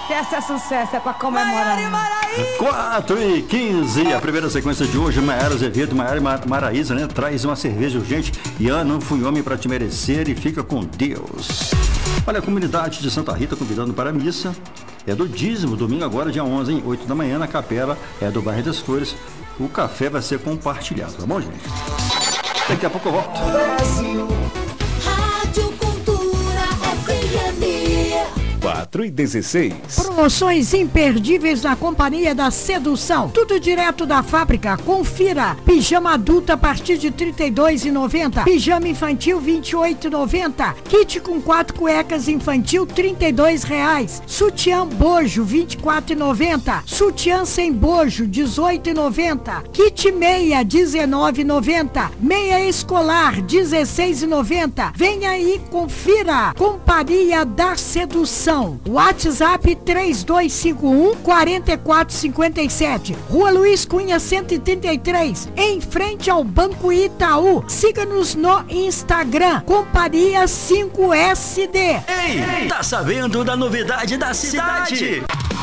Festa é sucesso, é pra comemorar. 4h15, a primeira sequência de hoje, Maiara Azevedo, Maiara Maraíza, né? Traz uma cerveja urgente. Ian, não fui homem pra te merecer e fica com Deus. Olha, a comunidade de Santa Rita convidando para a missa. É do dízimo, domingo agora, dia 11, hein? 8 da manhã, na capela, é do bairro das Flores. O café vai ser compartilhado, tá bom, gente? Daqui a pouco eu volto. Brasil, Rádio Cultura FM. 4h16. Promoções imperdíveis na Companhia da Sedução. Tudo direto da fábrica. Confira. Pijama adulto a partir de R$ 32,90. Pijama infantil R$ 28,90. Kit com 4 cuecas infantil R$ 32,00. Sutiã bojo R$ 24,90. Sutiã sem bojo R$ 18,90. Kit meia R$ 19,90. Meia escolar R$ 16,90. Venha aí, confira. Companhia da Sedução. WhatsApp 3251-4457. Rua Luiz Cunha 133, em frente ao Banco Itaú. Siga-nos no Instagram, Companhia 5SD. Ei, tá sabendo da novidade da cidade?